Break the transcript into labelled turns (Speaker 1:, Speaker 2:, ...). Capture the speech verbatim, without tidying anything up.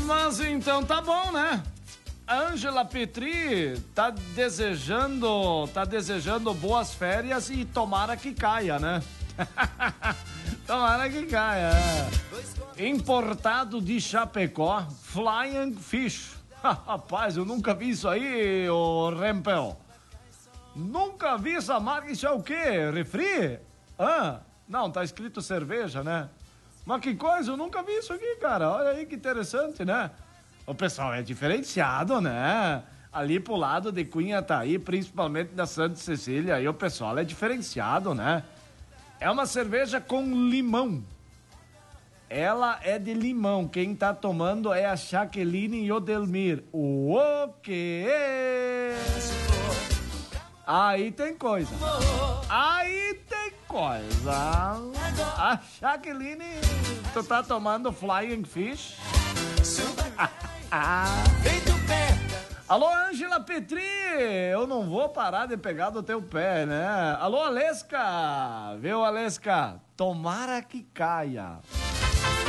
Speaker 1: Mas então tá bom, né? Ângela Petri tá desejando, tá desejando boas férias e tomara que caia, né? Tomara que caia. É. Importado de Chapecó, Flying Fish. Rapaz, eu nunca vi isso aí, ô Rempel. Nunca vi essa marca. Isso é o quê? Refri? Ah, não, tá escrito cerveja, né? Mas que coisa, eu nunca vi isso aqui, cara. Olha aí que interessante, né? O pessoal é diferenciado, né? Ali pro lado de Cunhataí, principalmente da Santa Cecília, aí o pessoal é diferenciado, né? É uma cerveja com limão. Ela é de limão. Quem tá tomando é a Jaqueline Yodelmir. O quê? Aí tem coisa. Aí tem coisa. A Jaqueline, tu tá tomando Flying Fish? Alô, Ângela Petri, eu não vou parar de pegar do teu pé, né? Alô, Alesca, viu, Alesca? Tomara que caia.